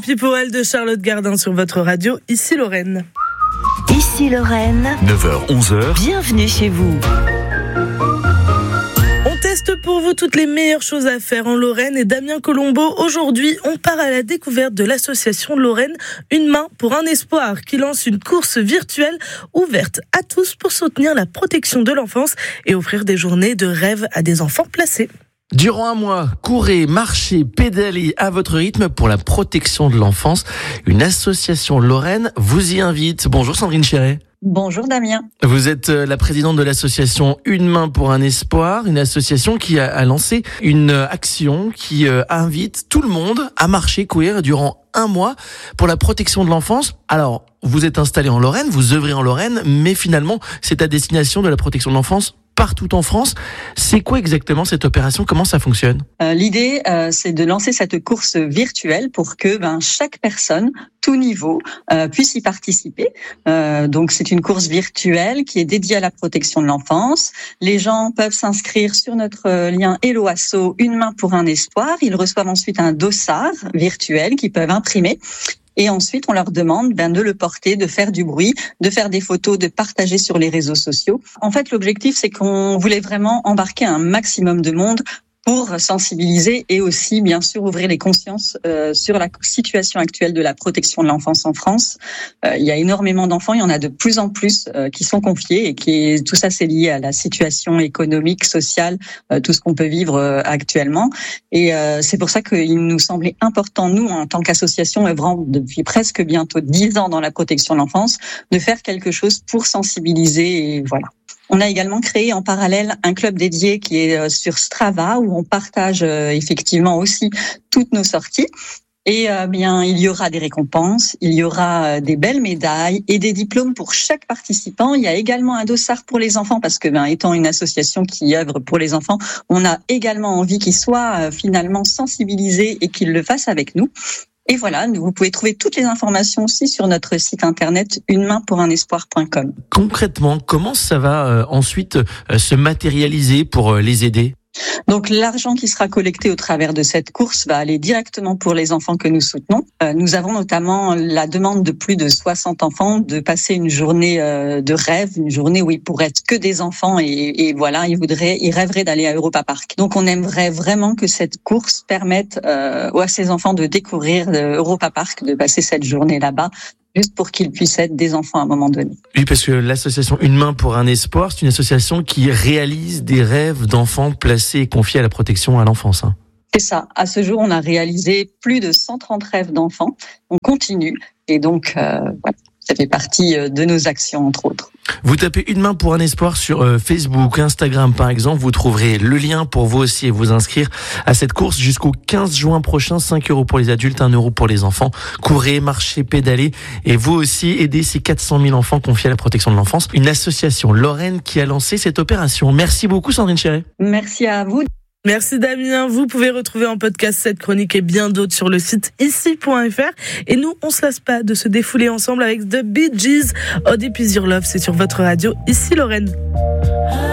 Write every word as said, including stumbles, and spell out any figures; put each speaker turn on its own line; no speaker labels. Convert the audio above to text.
Sleepy Powell de Charlotte Gardin sur votre radio, ici Lorraine.
Ici Lorraine,
neuf heures onze heures.
Bienvenue chez vous.
On teste pour vous toutes les meilleures choses à faire en Lorraine et Damien Colombo. Aujourd'hui, on part à la découverte de l'association Lorraine Une main pour un espoir qui lance une course virtuelle ouverte à tous pour soutenir la protection de l'enfance et offrir des journées de rêve à des enfants placés.
Durant un mois, courez, marchez, pédalez à votre rythme pour la protection de l'enfance. Une association Lorraine vous y invite. Bonjour Sandrine Chéret.
Bonjour Damien.
Vous êtes la présidente de l'association Une main pour un espoir, une association qui a, a lancé une action qui euh, invite tout le monde à marcher, courir durant un mois pour la protection de l'enfance. Alors, vous êtes installé en Lorraine, vous œuvrez en Lorraine, mais finalement, c'est à destination de la protection de l'enfance partout en France. C'est quoi exactement cette opération? Comment ça fonctionne?
euh, L'idée, euh, c'est de lancer cette course virtuelle pour que ben, chaque personne, tout niveau, euh, puisse y participer. Euh, donc, c'est une course virtuelle qui est dédiée à la protection de l'enfance. Les gens peuvent s'inscrire sur notre lien Hello Asso, Une main pour un espoir. Ils reçoivent ensuite un dossard virtuel qu'ils peuvent imprimer. Et ensuite, on leur demande ben, de le porter, de faire du bruit, de faire des photos, de partager sur les réseaux sociaux. En fait, l'objectif, c'est qu'on voulait vraiment embarquer un maximum de monde pour sensibiliser et aussi, bien sûr, ouvrir les consciences euh, sur la situation actuelle de la protection de l'enfance en France. Euh, il y a énormément d'enfants, il y en a de plus en plus euh, qui sont confiés et qui tout ça, c'est lié à la situation économique, sociale, euh, tout ce qu'on peut vivre euh, actuellement. Et euh, c'est pour ça qu'il nous semblait important, nous, en tant qu'association œuvrant depuis presque bientôt dix ans dans la protection de l'enfance, de faire quelque chose pour sensibiliser et voilà. On a également créé en parallèle un club dédié qui est sur Strava où on partage euh, effectivement aussi toutes nos sorties. Et euh, bien, il y aura des récompenses, il y aura euh, des belles médailles et des diplômes pour chaque participant. Il y a également un dossard pour les enfants parce que, ben, étant une association qui œuvre pour les enfants, on a également envie qu'ils soient euh, finalement sensibilisés et qu'ils le fassent avec nous. Et voilà, vous pouvez trouver toutes les informations aussi sur notre site internet une main pour un espoir point com.
Concrètement, comment ça va euh, ensuite euh, se matérialiser pour euh, les aider?
Donc l'argent qui sera collecté au travers de cette course va aller directement pour les enfants que nous soutenons. Euh, nous avons notamment la demande de plus de soixante enfants de passer une journée euh, de rêve, une journée où ils pourraient être que des enfants et, et voilà, ils voudraient, ils rêveraient d'aller à Europa Park. Donc on aimerait vraiment que cette course permette euh, à ces enfants de découvrir euh, Europa Park, de passer cette journée là-bas, juste pour qu'ils puissent être des enfants à un moment donné.
Oui, parce que l'association Une main pour un espoir, c'est une association qui réalise des rêves d'enfants placés et confiés à la protection à l'enfance. Hein.
C'est ça. À ce jour, on a réalisé plus de cent trente rêves d'enfants. On continue. Et donc, euh, voilà, ça fait partie de nos actions, entre autres.
Vous tapez Une main pour un espoir sur euh, Facebook, Instagram par exemple, vous trouverez le lien pour vous aussi et vous inscrire à cette course jusqu'au quinze juin prochain, cinq euros pour les adultes, un euro pour les enfants. Courez, marchez, pédalez et vous aussi aidez ces quatre cent mille enfants confiés à la protection de l'enfance. Une association Lorraine qui a lancé cette opération. Merci beaucoup Sandrine Chéret.
Merci à vous.
Merci Damien, vous pouvez retrouver en podcast cette chronique et bien d'autres sur le site ici point f r. Et nous, on se lasse pas de se défouler ensemble avec The Bee Gees. Oh, Deep Is Your Love, c'est sur votre radio, ici Lorraine.